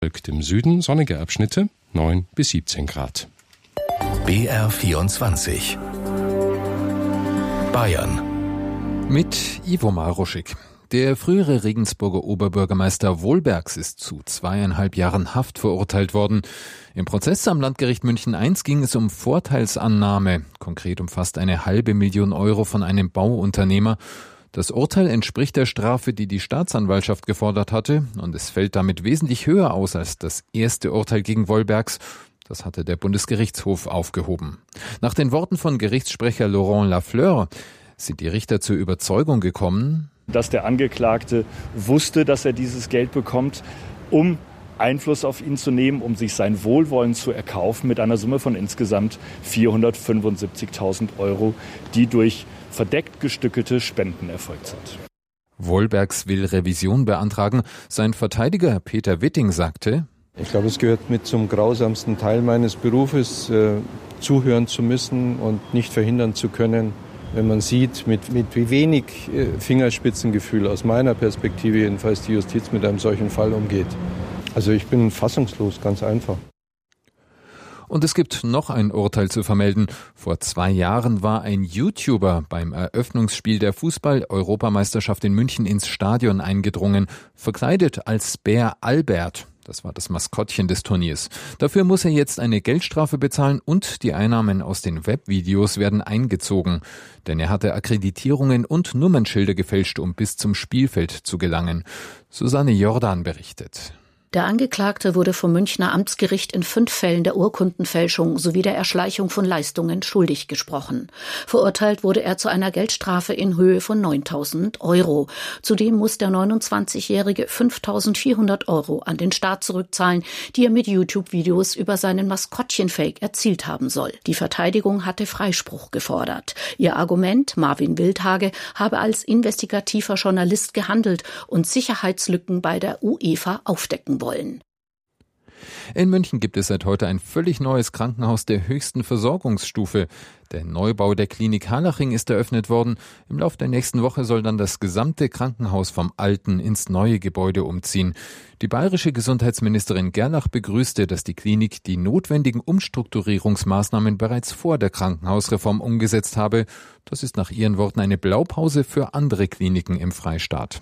Im Süden sonnige Abschnitte, 9 bis 17 Grad. BR24 Bayern mit Ivo Maruschik. Der frühere Regensburger Oberbürgermeister Wohlbergs ist zu 2,5 Jahren Haft verurteilt worden. Im Prozess am Landgericht München I ging es um Vorteilsannahme. Konkret um fast 500.000 Euro von einem Bauunternehmer. Das Urteil entspricht der Strafe, die die Staatsanwaltschaft gefordert hatte, und es fällt damit wesentlich höher aus als das erste Urteil gegen Wohlbergs. Das hatte der Bundesgerichtshof aufgehoben. Nach den Worten von Gerichtssprecher Laurent Lafleur sind die Richter zur Überzeugung gekommen, dass der Angeklagte wusste, dass er dieses Geld bekommt, um Einfluss auf ihn zu nehmen, um sich sein Wohlwollen zu erkaufen mit einer Summe von insgesamt 475.000 Euro, die durch verdeckt gestückelte Spenden erfolgt sind. Wohlbergs will Revision beantragen. Sein Verteidiger Peter Witting sagte: Ich glaube, es gehört mit zum grausamsten Teil meines Berufes, zuhören zu müssen und nicht verhindern zu können, wenn man sieht, mit wie wenig Fingerspitzengefühl aus meiner Perspektive jedenfalls die Justiz mit einem solchen Fall umgeht. Also ich bin fassungslos, ganz einfach. Und es gibt noch ein Urteil zu vermelden. Vor 2 Jahren war ein YouTuber beim Eröffnungsspiel der Fußball-Europameisterschaft in München ins Stadion eingedrungen, verkleidet als Bär Albert. Das war das Maskottchen des Turniers. Dafür muss er jetzt eine Geldstrafe bezahlen und die Einnahmen aus den Webvideos werden eingezogen. Denn er hatte Akkreditierungen und Nummernschilder gefälscht, um bis zum Spielfeld zu gelangen. Susanne Jordan berichtet. Der Angeklagte wurde vom Münchner Amtsgericht in 5 Fällen der Urkundenfälschung sowie der Erschleichung von Leistungen schuldig gesprochen. Verurteilt wurde er zu einer Geldstrafe in Höhe von 9.000 Euro. Zudem muss der 29-Jährige 5.400 Euro an den Staat zurückzahlen, die er mit YouTube-Videos über seinen Maskottchen-Fake erzielt haben soll. Die Verteidigung hatte Freispruch gefordert. Ihr Argument, Marvin Wildhage habe als investigativer Journalist gehandelt und Sicherheitslücken bei der UEFA aufdecken wollen. In München gibt es seit heute ein völlig neues Krankenhaus der höchsten Versorgungsstufe. Der Neubau der Klinik Harlaching ist eröffnet worden. Im Laufe der nächsten Woche soll dann das gesamte Krankenhaus vom alten ins neue Gebäude umziehen. Die bayerische Gesundheitsministerin Gerlach begrüßte, dass die Klinik die notwendigen Umstrukturierungsmaßnahmen bereits vor der Krankenhausreform umgesetzt habe. Das ist nach ihren Worten eine Blaupause für andere Kliniken im Freistaat.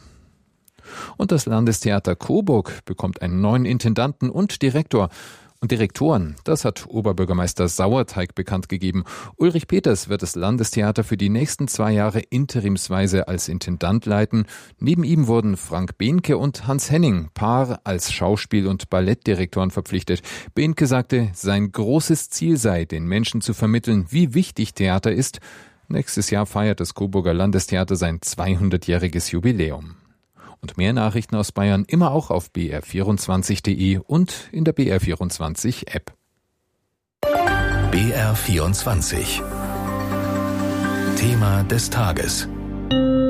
Und das Landestheater Coburg bekommt einen neuen Intendanten und Direktor. Und Direktoren, das hat Oberbürgermeister Sauerteig bekannt gegeben. Ulrich Peters wird das Landestheater für die nächsten 2 Jahre interimsweise als Intendant leiten. Neben ihm wurden Frank Behnke und Hans Henning Paar als Schauspiel- und Ballettdirektoren verpflichtet. Behnke sagte, sein großes Ziel sei, den Menschen zu vermitteln, wie wichtig Theater ist. Nächstes Jahr feiert das Coburger Landestheater sein 200-jähriges Jubiläum. Und mehr Nachrichten aus Bayern immer auch auf br24.de und in der BR24-App. BR24 Thema des Tages.